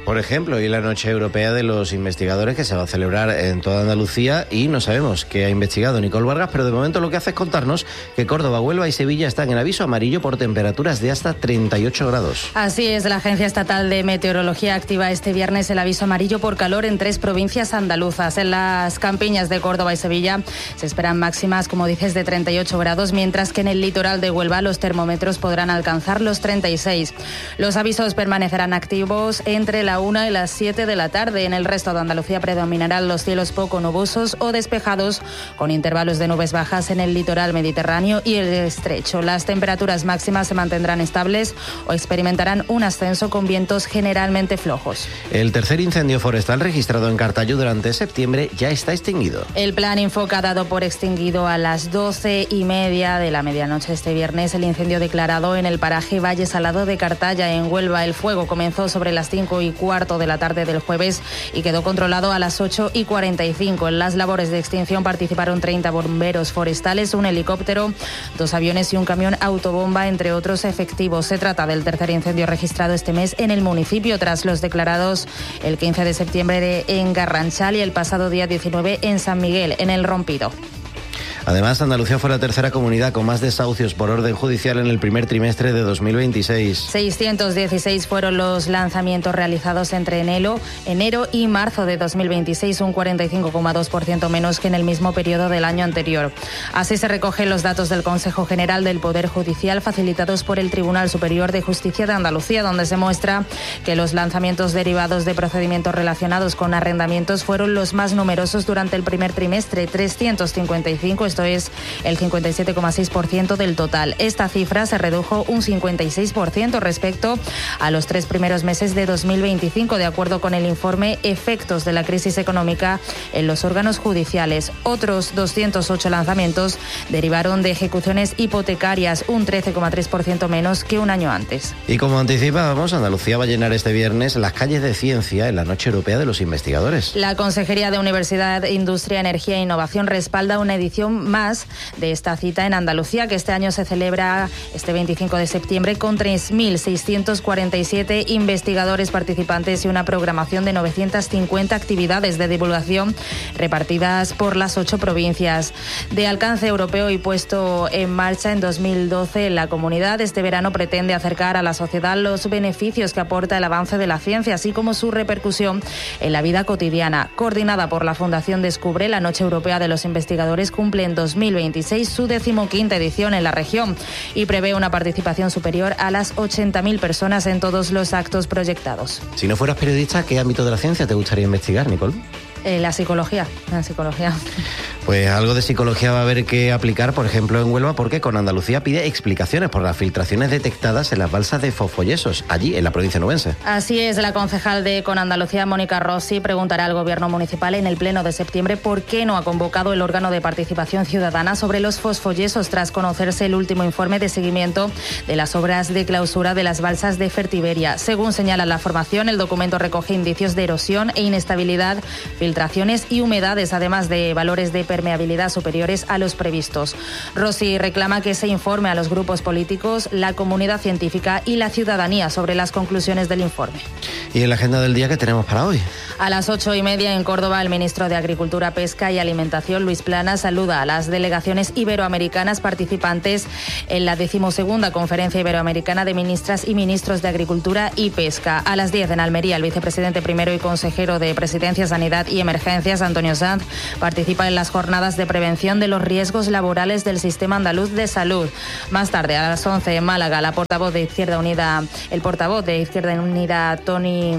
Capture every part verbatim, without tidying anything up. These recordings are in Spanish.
Por ejemplo, hoy la Noche Europea de los Investigadores, que se va a celebrar en toda Andalucía, y no sabemos qué ha investigado Nicole Vargas, pero de momento lo que hace es contarnos que Córdoba, Huelva y Sevilla están en aviso amarillo por temperaturas de hasta treinta y ocho grados. Así es, la Agencia Estatal de Meteorología activa este viernes el aviso amarillo por calor en tres provincias andaluzas. En las campiñas de Córdoba y Sevilla se esperan máximas, como dices, de treinta y ocho grados, mientras que en el litoral de Huelva los termómetros podrán alcanzar los treinta y seis. Los avisos permanecerán activos entre la una y las siete de la tarde. En el resto de Andalucía predominarán los cielos poco nubosos o despejados, con intervalos de nubes bajas en el litoral mediterráneo y el estrecho. Las temperaturas máximas se mantendrán estables o experimentarán un ascenso con vientos generalmente flojos. El tercer incendio forestal registrado en Cartayú durante septiembre ya está extinguido. El plan Infoca ha dado por extinguido a las doce y media de la medianoche este viernes el incendio declarado en el paraje Valle Salado de Cartaya, en Huelva. El fuego comenzó sobre las cinco y cuarto de la tarde del jueves y quedó controlado a las ocho y cuarenta y cinco. En las labores de extinción participaron treinta bomberos forestales, un helicóptero, dos aviones y un camión autobomba, entre otros efectivos. Se trata del tercer incendio registrado este mes en el municipio, tras los declarados el quince de septiembre en Garranchal y el pasado día diecinueve en San Miguel, en El Rompido. Además, Andalucía fue la tercera comunidad con más desahucios por orden judicial en el primer trimestre de dos mil veintiséis. seiscientos dieciséis fueron los lanzamientos realizados entre enero, enero y marzo de dos mil veintiséis, un cuarenta y cinco coma dos por ciento menos que en el mismo periodo del año anterior. Así se recogen los datos del Consejo General del Poder Judicial facilitados por el Tribunal Superior de Justicia de Andalucía, donde se muestra que los lanzamientos derivados de procedimientos relacionados con arrendamientos fueron los más numerosos durante el primer trimestre, trescientos cincuenta y cinco. Esto es el cincuenta y siete coma seis por ciento del total. Esta cifra se redujo un cincuenta y seis por ciento respecto a los tres primeros meses de dos mil veinticinco, de acuerdo con el informe Efectos de la crisis económica en los órganos judiciales. Otros doscientos ocho lanzamientos derivaron de ejecuciones hipotecarias, un trece coma tres por ciento menos que un año antes. Y como anticipábamos, Andalucía va a llenar este viernes las calles de ciencia en la Noche Europea de los Investigadores. La Consejería de Universidad, Industria, Energía e Innovación respalda una edición más de esta cita en Andalucía, que este año se celebra este veinticinco de septiembre con tres mil seiscientos cuarenta y siete investigadores participantes y una programación de novecientas cincuenta actividades de divulgación repartidas por las ocho provincias. De alcance europeo y puesto en marcha en dos mil doce en la comunidad, este verano pretende acercar a la sociedad los beneficios que aporta el avance de la ciencia, así como su repercusión en la vida cotidiana. Coordinada por la Fundación Descubre, la Noche Europea de los Investigadores cumple en dos mil veintiséis su decimoquinta edición en la región y prevé una participación superior a las ochenta mil personas en todos los actos proyectados. Si no fueras periodista, ¿qué ámbito de la ciencia te gustaría investigar, Nicole? Eh, la psicología, la psicología. Pues algo de psicología va a haber que aplicar, por ejemplo, en Huelva, porque con Andalucía pide explicaciones por las filtraciones detectadas en las balsas de fosfoyesos, allí en la provincia nubense. Así es, la concejal de Con Andalucía, Mónica Rossi, preguntará al Gobierno municipal en el pleno de septiembre por qué no ha convocado el órgano de participación ciudadana sobre los fosfoyesos tras conocerse el último informe de seguimiento de las obras de clausura de las balsas de Fertiberia. Según señala la formación, el documento recoge indicios de erosión e inestabilidad, filtraciones y humedades, además de valores de permeabilidad superiores a los previstos. Rossi reclama que se informe a los grupos políticos, la comunidad científica y la ciudadanía sobre las conclusiones del informe. ¿Y en la agenda del día qué tenemos para hoy? A las ocho y media en Córdoba, el ministro de Agricultura, Pesca y Alimentación, Luis Planas, saluda a las delegaciones iberoamericanas participantes en la decimosegunda Conferencia Iberoamericana de Ministras y Ministros de Agricultura y Pesca. A las diez en Almería, el vicepresidente primero y consejero de Presidencia, Sanidad y Emergencias, Antonio Sanz, participa en las jornadas de prevención de los riesgos laborales del Sistema Andaluz de Salud. Más tarde, a las once en Málaga, la portavoz de Izquierda Unida, el portavoz de Izquierda Unida, Toni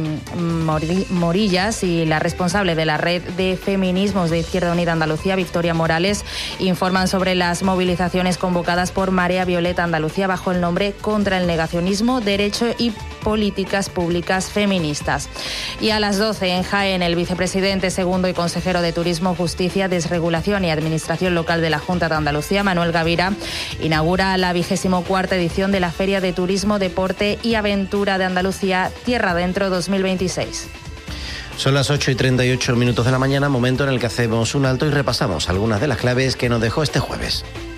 Morillas, y la responsable de la Red de Feminismos de Izquierda Unida Andalucía, Victoria Morales, informan sobre las movilizaciones convocadas por Marea Violeta Andalucía bajo el nombre Contra el Negacionismo, Derecho y Políticas Públicas Feministas. Y a las doce en Jaén, el vicepresidente segundo y consejero de Turismo, Justicia, Desregulación y Administración Local de la Junta de Andalucía, Manuel Gavira, inaugura la vigésimo cuarta edición de la Feria de Turismo, Deporte y Aventura de Andalucía, Tierra Adentro dos mil veintiséis. Son las ocho y treinta y ocho minutos de la mañana, momento en el que hacemos un alto y repasamos algunas de las claves que nos dejó este jueves.